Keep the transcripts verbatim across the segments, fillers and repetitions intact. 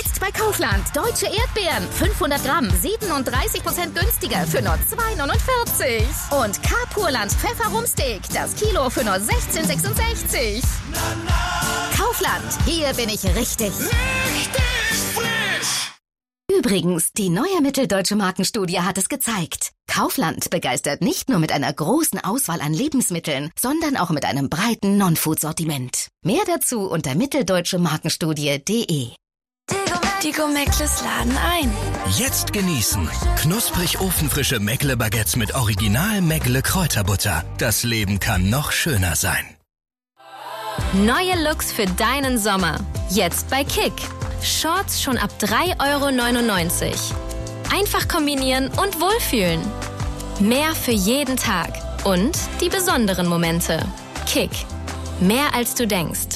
Jetzt bei Kaufland. Deutsche Erdbeeren. fünfhundert Gramm. siebenunddreißig Prozent günstiger für nur zwei neunundvierzig. Und K-Purland Pfefferumsteak. Das Kilo für nur sechzehn sechsundsechzig. Kaufland. Hier bin ich richtig. Richtig frisch! Übrigens, die neue Mitteldeutsche Markenstudie hat es gezeigt. Kaufland begeistert nicht nur mit einer großen Auswahl an Lebensmitteln, sondern auch mit einem breiten Non-Food-Sortiment. Mehr dazu unter mitteldeutsche markenstudie punkt de. Die Gourmet-Kles laden ein. Jetzt genießen. Knusprig ofenfrische Meckle-Baguettes mit Original Meckle-Kräuterbutter. Das Leben kann noch schöner sein. Neue Looks für deinen Sommer. Jetzt bei Kick. Shorts schon ab drei Euro neunundneunzig. Einfach kombinieren und wohlfühlen. Mehr für jeden Tag. Und die besonderen Momente. Kick. Mehr als du denkst.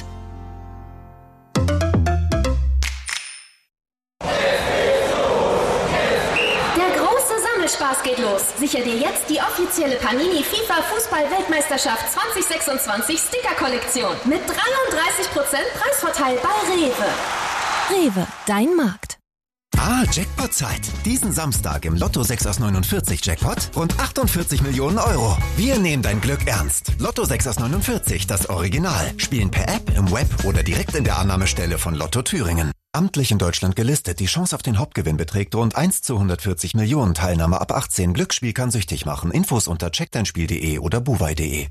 Spaß geht los. Sicher dir jetzt die offizielle Panini FIFA Fußball-Weltmeisterschaft zwanzig sechsundzwanzig Sticker-Kollektion mit dreiunddreißig Prozent Preisvorteil bei Rewe. Rewe, dein Markt. Ah, Jackpot-Zeit. Diesen Samstag im Lotto sechs aus neunundvierzig Jackpot rund achtundvierzig Millionen Euro. Wir nehmen dein Glück ernst. Lotto sechs aus neunundvierzig, das Original. Spielen per App, im Web oder direkt in der Annahmestelle von Lotto Thüringen. Amtlich in Deutschland gelistet. Die Chance auf den Hauptgewinn beträgt rund eins zu hundertvierzig Millionen. Teilnahme ab achtzehn. Glücksspiel kann süchtig machen. Infos unter check dein spiel punkt de oder buwei punkt de.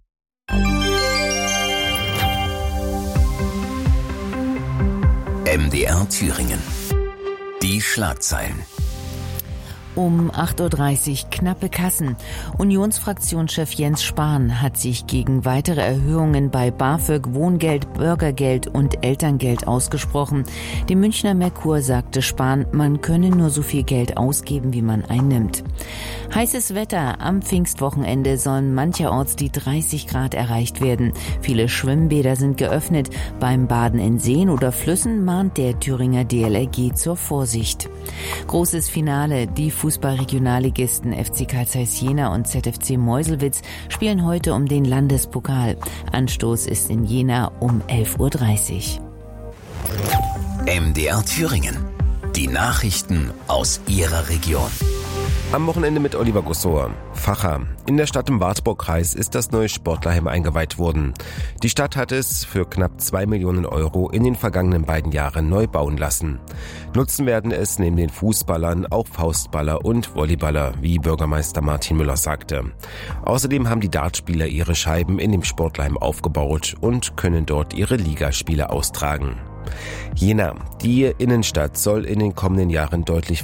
M D R Thüringen. Die Schlagzeilen. Um acht Uhr dreißig knappe Kassen. Unionsfraktionschef Jens Spahn hat sich gegen weitere Erhöhungen bei BAföG, Wohngeld, Bürgergeld und Elterngeld ausgesprochen. Dem Münchner Merkur sagte Spahn, man könne nur so viel Geld ausgeben, wie man einnimmt. Heißes Wetter. Am Pfingstwochenende sollen mancherorts die dreißig Grad erreicht werden. Viele Schwimmbäder sind geöffnet. Beim Baden in Seen oder Flüssen mahnt der Thüringer D L R G zur Vorsicht. Großes Finale. Die Fußball-Regionalligisten F C Carl Zeiss Jena und Z F C Meuselwitz spielen heute um den Landespokal. Anstoß ist in Jena um elf Uhr dreißig. M D R Thüringen. Die Nachrichten aus Ihrer Region. Am Wochenende mit Oliver Gussor. Facher. In der Stadt im Wartburgkreis ist das neue Sportlerheim eingeweiht worden. Die Stadt hat es für knapp zwei Millionen Euro in den vergangenen beiden Jahren neu bauen lassen. Nutzen werden es neben den Fußballern auch Faustballer und Volleyballer, wie Bürgermeister Martin Müller sagte. Außerdem haben die Dartspieler ihre Scheiben in dem Sportlerheim aufgebaut und können dort ihre Ligaspiele austragen. Jena. Die Innenstadt soll in den kommenden Jahren deutlich